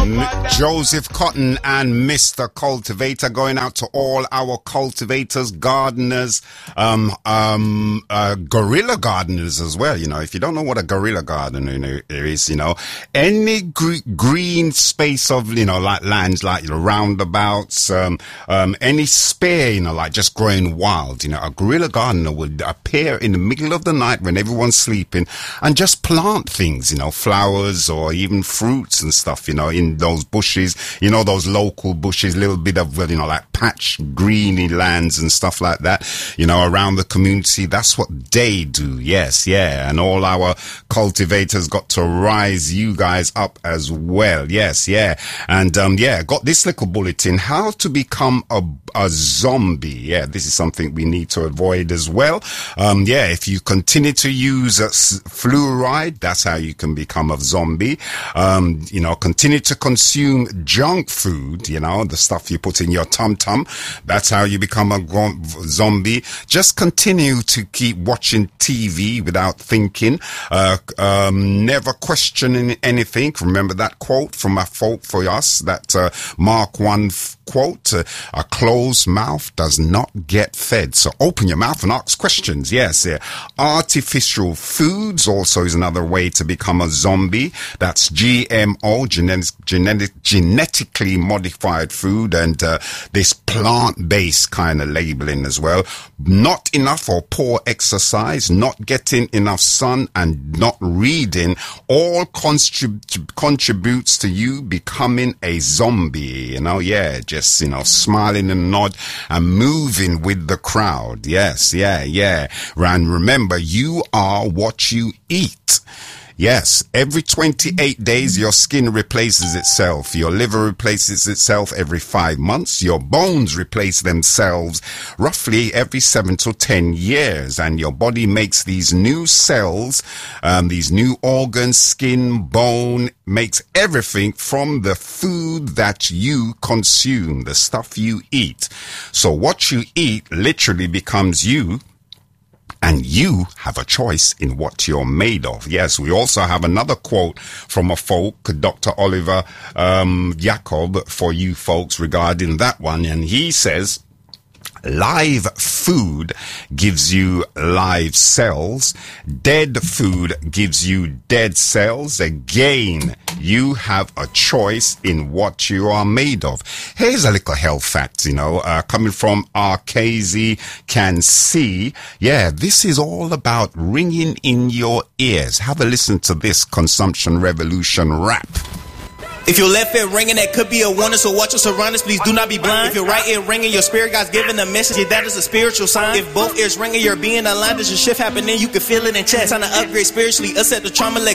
one, Joseph Cotton and Mr. Cultivator, going out to all our cultivators, gardeners, guerrilla gardeners as well. You know, if you don't know what a guerrilla gardener is, you know, any green space of, you know, like lands, like, you know, roundabouts, any spare, you know, like just growing wild, you know, a guerrilla gardener would appear in the middle of the night when everyone's sleeping and just plant things, you know, flowers or even fruits and stuff, you know, in those bushes, you know, those local bushes, little bit of, you know, like patch greeny lands and stuff like that, you know, around the community. That's what they do. Yes, yeah. And all our cultivators got to rise you guys up as well. Yes, yeah. And, yeah, got this little bulletin, how to become a zombie. Yeah, this is something we need to avoid as well. Yeah, if you continue to use fluoride, that's how you can become a zombie. You know, continue to consume junk food, you know, the stuff you put in your tum-tum. That's how you become a zombie. Just continue to keep watching TV without thinking, never questioning anything. Remember that quote from a folk for us, that Mark 1 quote, a closed mouth does not get fed. So open your mouth and ask questions. Yes, yeah. Artificial foods also is another way to become a zombie. That's GMO, genetically modified food, and this plant-based kind of labeling as well. Not enough or poor exercise, not getting enough sun, and not reading all contributes to you becoming a zombie. You know, yeah, just, you know, smiling and nod and moving with the crowd. Yes, yeah, yeah. And remember, you are what you eat. Yes, every 28 days, your skin replaces itself. Your liver replaces itself every 5 months. Your bones replace themselves roughly every 7 to 10 years. And your body makes these new cells, these new organs, skin, bone, makes everything from the food that you consume, the stuff you eat. So what you eat literally becomes you. And you have a choice in what you're made of. Yes, we also have another quote from a folk, Dr. Oliver Jacob, for you folks regarding that one. And he says, live food gives you live cells. Dead food gives you dead cells. Again, you have a choice in what you are made of. Here's a little health fact, you know, coming from RKZ Can See. Yeah, this is all about ringing in your ears. Have a listen to this Consumption Revolution rap. If your left ear ringing, that could be a warning, so watch your surroundings, please do not be blind. If your right ear ringing, your spirit God's giving a message, that is a spiritual sign. If both ears ringing, you're being aligned, there's a shift happening, you can feel it in chest. Time to upgrade spiritually, accept the trauma, let